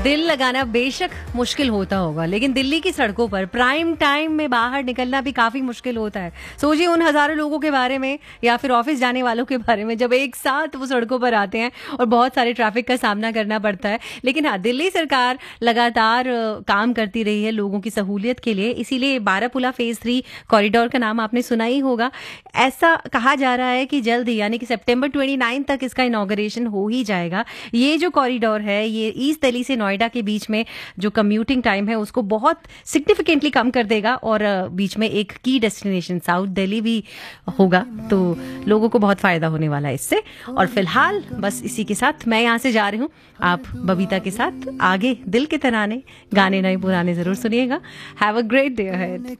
दिल लगाना बेशक मुश्किल होता होगा, लेकिन दिल्ली की सड़कों पर प्राइम टाइम में बाहर निकलना भी काफी मुश्किल होता है। सोचिए उन हजारों लोगों के बारे में या फिर ऑफिस जाने वालों के बारे में जब एक साथ वो सड़कों पर आते हैं और बहुत सारे ट्रैफिक का सामना करना पड़ता है। लेकिन हाँ, दिल्ली सरकार लगातार काम करती रही है लोगों की सहूलियत के लिए, इसीलिए बारापुला फेज 3 कॉरिडोर का नाम आपने सुना ही होगा। ऐसा कहा जा रहा है कि जल्द ही यानी कि सितंबर 29 तक इसका इनॉग्रेशन हो ही जाएगा। ये जो कॉरिडोर है ये ईस्ट दिल्ली से नोएडा के बीच में जो कम्यूटिंग टाइम है उसको बहुत सिग्निफिकेंटली कम कर देगा और बीच में एक की डेस्टिनेशन साउथ दिल्ली भी होगा, तो लोगों को बहुत फायदा होने वाला है इससे। और फिलहाल बस इसी के साथ मैं यहाँ से जा रही हूँ। आप बबीता के साथ आगे दिल के तराने गाने नए पुराने जरूर सुनिएगा। Have a great day ahead.